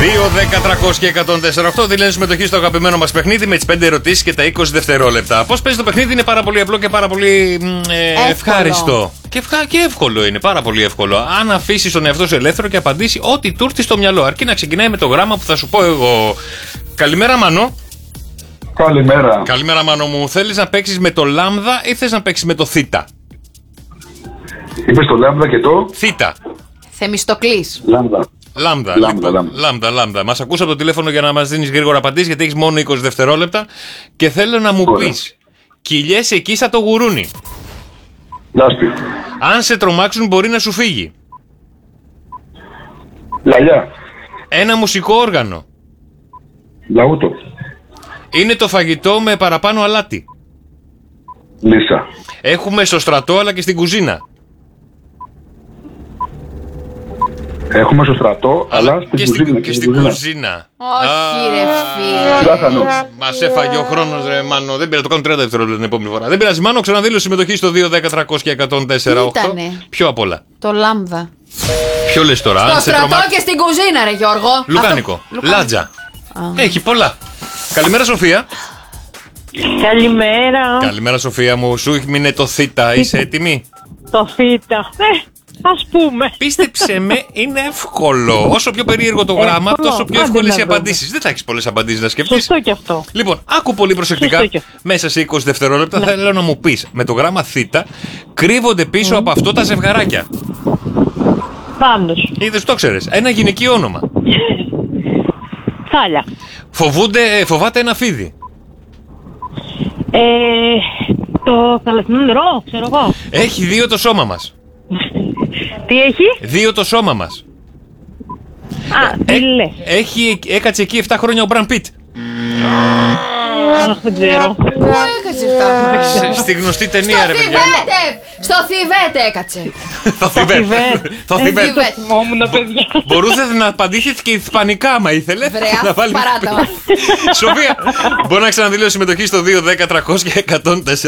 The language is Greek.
2, 10, 300 και 104,8 δίνει συμμετοχή στο αγαπημένο μας παιχνίδι με τις 5 ερωτήσεις και τα 20 δευτερόλεπτα. Πώς παίζει το παιχνίδι? Είναι πάρα πολύ απλό και πάρα πολύ ευχάριστο. Και εύκολο είναι, πάρα πολύ εύκολο. Αν αφήσεις τον εαυτό σου ελεύθερο και απαντήσει ό,τι του έρθει στο μυαλό, αρκεί να ξεκινάει με το γράμμα που θα σου πω εγώ. Καλημέρα, Μάνο. Καλημέρα. Καλημέρα, Μάνο μου. Θέλεις να παίξεις με το λάμδα ή θες να παίξεις με το θήτα? Είπες το λάμδα και το Θήτα. Θεμιστοκλής. Λάμδα. Μας ακούς από το τηλέφωνο για να μας δίνεις γρήγορα απαντήσεις, γιατί έχεις μόνο 20 δευτερόλεπτα. Και θέλω να μου πεις, κοιλιές εκεί σαν το γουρούνι. λάσπη, Αν σε τρομάξουν μπορεί να σου φύγει. λαλιά, Ένα μουσικό όργανο. λαούτο, Είναι το φαγητό με παραπάνω αλάτι. λύσα, Έχουμε στο στρατό αλλά και στην κουζίνα. έχουμε στο στρατό, αλλά και στην κουζίνα. Όχι ρε φίλε. Λάθανο. Μας έφαγε ο χρόνος ρε Μάνο. Δεν πειράζει, το κάνω 30 δευτερόλεπτα την επόμενη φορά. Δεν πειράζει, Μάνο, ξαναδήλω συμμετοχή στο 2, 10, 300 και 104,8. Ποιο απ' όλα? Το λάμδα. Ποιο λες τώρα? Στο στρατό και στην κουζίνα ρε Γιώργο. Λουκάνικο. Λάτζα. Έχει πολλά. Καλημέρα, Σοφία. Καλημέρα. Καλημέρα, Σοφία μου. Σου μείνε το θήτα. Είσαι έτοιμη? Το θήτα. Ας πούμε. Πίστεψε με, είναι εύκολο. Όσο πιο περίεργο το γράμμα, τόσο πιο εύκολες οι απαντήσεις. Δεν θα έχεις πολλές απαντήσεις να σκεφτείς. Σωστό και αυτό. Λοιπόν, άκου πολύ προσεκτικά. Μέσα σε 20 δευτερόλεπτα θέλω να μου πεις, με το γράμμα θήτα κρύβονται πίσω από αυτό τα ζευγαράκια. Πάντως. Είδες, το ξέρεις. Ένα γυναικείο όνομα. Θάλια. Φοβάται ένα φίδι. Το θαλασσινό νερό, ξέρω εγώ. Έχει 2 το σώμα μας. Τι έχει? 2 το σώμα μας. Α, τι λες. Έκατσε εκεί 7 χρόνια ο Μπραν Πιτ. Αχ, δεν ξέρω. Πού έκατσε 7 χρόνια? Στη γνωστή ταινία, ρε παιδιά. Στο Θιβέτ έκατσε. Το Θιβέτ. Θυμόμουν, παιδιά. Μπορούσε να απαντήσεις και ισπανικά άμα ήθελε. Βρέα, παράτα μας. Σοφία, μπορεί να ξαναδηλώσει συμμετοχή στο 2, 10, 300 και 104.